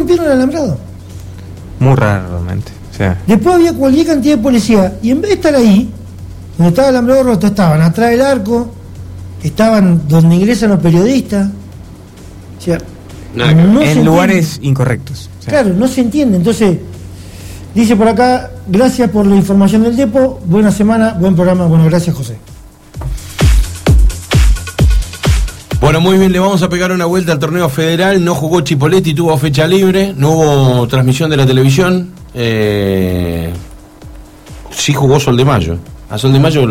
rompieron el alambrado. Muy raro realmente. O sea, Después había cualquier cantidad de policía, y en vez de estar ahí, donde estaba el alambrado roto, estaban atrás del arco, estaban donde ingresan los periodistas. O sea, en lugares incorrectos. O sea, claro, no se entiende. Entonces, dice por acá, gracias por la información del Depo, buena semana, buen programa. Bueno, gracias, José. Bueno, muy bien, le vamos a pegar una vuelta al torneo federal. No jugó Chipoletti, tuvo fecha libre, no hubo transmisión de la televisión. Sí jugó Sol de Mayo. A Sol de Mayo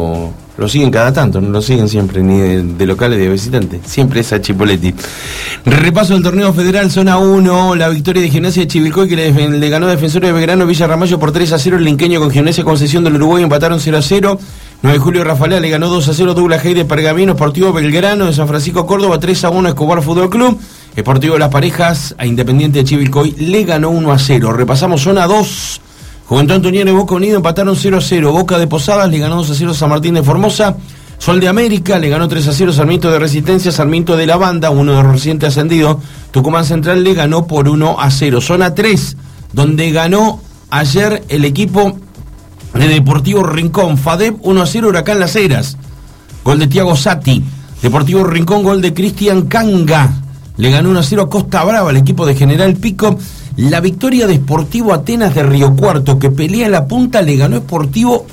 lo siguen cada tanto, no lo siguen siempre, ni de locales ni de visitantes. Siempre es a Chipoletti. Repaso del torneo federal, zona 1, la victoria de Gimnasia de Chivilcoy, que le ganó a Defensores de Belgrano Villa Ramallo por 3-0. El Linqueño con Gimnasia Concesión del Uruguay empataron 0-0. 9 de julio Rafaela le ganó 2-0 Douglas Hay de Pergamino. Sportivo Belgrano de San Francisco Córdoba 3-1 Escobar Fútbol Club. Sportivo de Las Parejas a Independiente de Chivilcoy le ganó 1-0. Repasamos zona 2. Juventud Antoniano y Boca Unido empataron 0-0. Boca de Posadas le ganó 2-0 San Martín de Formosa. Sol de América le ganó 3-0 Sarmiento de Resistencia. Sarmiento de la Banda, uno de los recientes ascendidos. Tucumán Central le ganó por 1-0. Zona 3, donde ganó ayer el equipo de Deportivo Rincón. FADEP 1-0 Huracán Las Heras. Gol de Thiago Sati. Deportivo Rincón, gol de Cristian Canga. Le ganó 1-0 a Costa Brava, el equipo de General Pico. La victoria de Sportivo Atenas de Río Cuarto, que pelea en la punta, le ganó Sportivo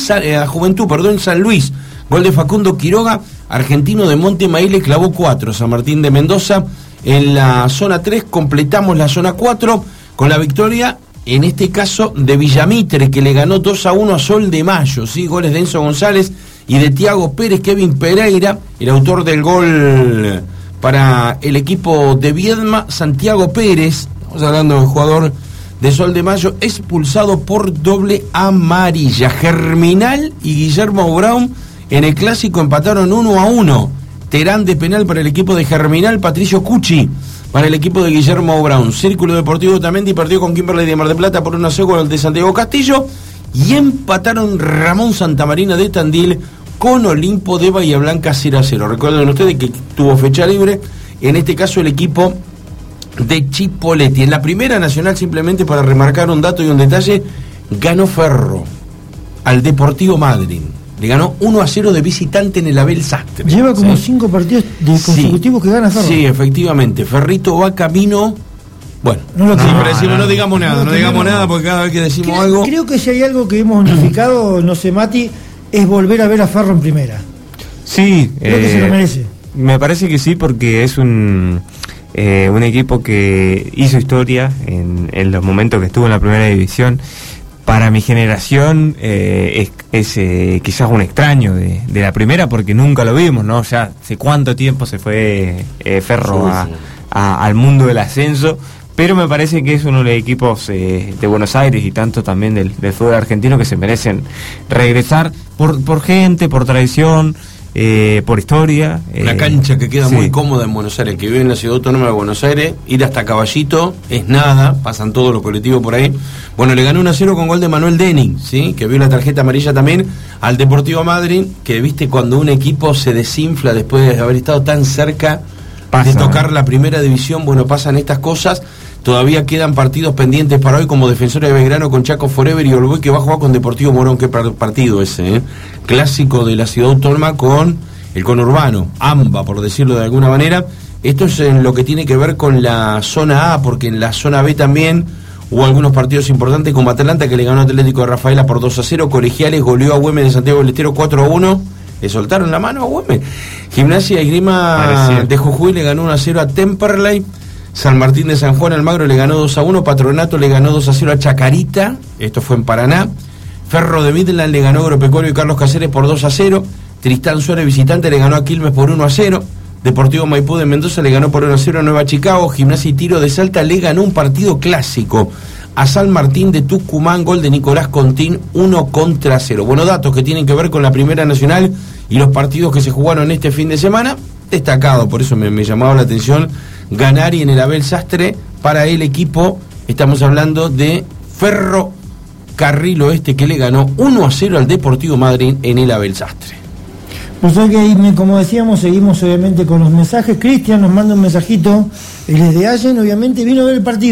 a Juventud, en San Luis. Gol de Facundo Quiroga, argentino de Monte Maíle, clavó 4. San Martín de Mendoza en la zona 3. Completamos la zona 4 con la victoria, en este caso, de Villamitre, que le ganó 2-1 a Sol de Mayo. ¿Sí? Goles de Enzo González y de Tiago Pérez. Kevin Pereira, el autor del gol para el equipo de Viedma. Santiago Pérez, estamos hablando del jugador de Sol de Mayo, expulsado por doble amarilla. Germinal y Guillermo Brown en el clásico empataron 1-1. Terán de penal para el equipo de Germinal. Patricio Cucci para el equipo de Guillermo Brown. Círculo Deportivo Tamendi perdió con Kimberley de Mar del Plata por 1-0 con el de Santiago Castillo. Y empataron Ramón Santamarina de Tandil con Olimpo de Bahía Blanca 0-0. Recuerden ustedes que tuvo fecha libre, en este caso el equipo de Chipoletti. En la Primera Nacional, simplemente para remarcar un dato y un detalle, ganó Ferro al Deportivo Madryn. Le ganó 1-0 de visitante en el Abel Sastre. Lleva como 5 partidos consecutivos que gana Ferro. Sí, efectivamente. Ferrito va camino. Bueno, siempre decimos, no digamos nada, porque cada vez que decimos algo. Creo que si hay algo que hemos unificado, no sé, Mati, es volver a ver a Ferro en Primera. Sí, creo que se lo merece. Me parece que sí, porque es un equipo que hizo historia en los momentos que estuvo en la Primera División. Para mi generación es quizás un extraño de la Primera, porque nunca lo vimos, ¿no? Ya hace cuánto tiempo se fue Ferro al mundo del ascenso, pero me parece que es uno de los equipos de Buenos Aires y tanto también del fútbol argentino que se merecen regresar por gente, por tradición, por historia. Una cancha que queda muy cómoda en Buenos Aires. El que vive en la ciudad autónoma de Buenos Aires, ir hasta Caballito es nada, pasan todos los colectivos por ahí. Bueno, le ganó 1-0 con gol de Manuel Denning, ¿sí? Que vio la tarjeta amarilla también al Deportivo Madryn, que viste cuando un equipo se desinfla después de haber estado tan cerca de tocar la Primera División. Bueno, pasan estas cosas. Todavía quedan partidos pendientes para hoy, como Defensores de Belgrano con Chaco Forever y Olboy, que va a jugar con Deportivo Morón. Qué partido ese, clásico de la ciudad autónoma con el conurbano, AMBA, por decirlo de alguna manera. Esto es en lo que tiene que ver con la zona A, porque en la zona B también hubo algunos partidos importantes, como Atlanta, que le ganó a Atlético de Rafaela por 2-0, Colegiales goleó a Güemes de Santiago del Estero 4-1, le soltaron la mano a Güemes. Gimnasia y Grima de Jujuy le ganó 1-0 a Temperley. San Martín de San Juan Almagro le ganó 2-1, Patronato le ganó 2-0 a Chacarita, esto fue en Paraná. Ferro de Midland le ganó a Agropecuario y Carlos Cáceres por 2-0, Tristán Suárez visitante le ganó a Quilmes por 1-0, Deportivo Maipú de Mendoza le ganó por 1-0 a Nueva Chicago, Gimnasia y Tiro de Salta le ganó un partido clásico a San Martín de Tucumán, gol de Nicolás Contín, 1-0. Bueno, datos que tienen que ver con la Primera Nacional y los partidos que se jugaron este fin de semana, destacado, por eso me llamaba la atención ganar y en el Abel Sastre para el equipo, estamos hablando de Ferro Carril Oeste, que le ganó 1-0 al Deportivo Madryn en el Abel Sastre. Pues hoy que, como decíamos, seguimos obviamente con los mensajes. Cristian nos manda un mensajito, él es de Allen, obviamente vino a ver el partido.